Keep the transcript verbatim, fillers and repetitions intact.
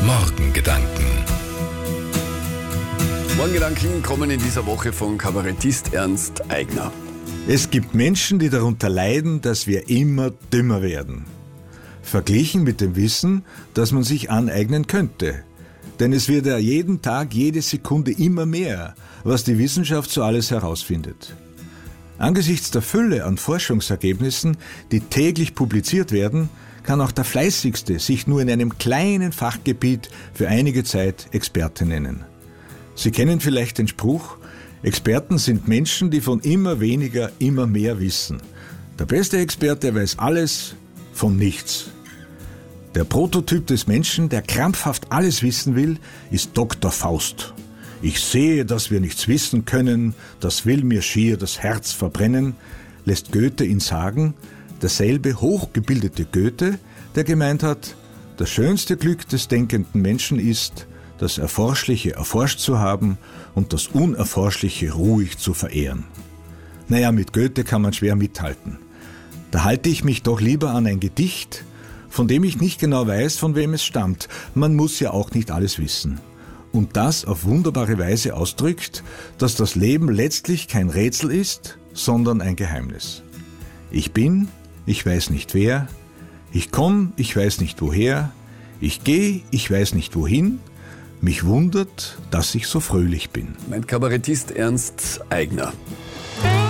Morgengedanken. Morgengedanken kommen in dieser Woche von Kabarettist Ernst Aigner. Es gibt Menschen, die darunter leiden, dass wir immer dümmer werden. Verglichen mit dem Wissen, das man sich aneignen könnte. Denn es wird ja jeden Tag, jede Sekunde immer mehr, was die Wissenschaft so alles herausfindet. Angesichts der Fülle an Forschungsergebnissen, die täglich publiziert werden, kann auch der Fleißigste sich nur in einem kleinen Fachgebiet für einige Zeit Experte nennen. Sie kennen vielleicht den Spruch, Experten sind Menschen, die von immer weniger immer mehr wissen. Der beste Experte weiß alles von nichts. Der Prototyp des Menschen, der krampfhaft alles wissen will, ist Doktor Faust. Ich sehe, dass wir nichts wissen können, das will mir schier das Herz verbrennen, lässt Goethe ihn sagen, derselbe hochgebildete Goethe, der gemeint hat, das schönste Glück des denkenden Menschen ist, das Erforschliche erforscht zu haben und das Unerforschliche ruhig zu verehren. Naja, mit Goethe kann man schwer mithalten. Da halte ich mich doch lieber an ein Gedicht, von dem ich nicht genau weiß, von wem es stammt. Man muss ja auch nicht alles wissen. Und das auf wunderbare Weise ausdrückt, dass das Leben letztlich kein Rätsel ist, sondern ein Geheimnis. Ich bin, ich weiß nicht wer, ich komm, ich weiß nicht woher, ich geh, ich weiß nicht wohin, mich wundert, dass ich so fröhlich bin. Mein Kabarettist Ernst Aigner.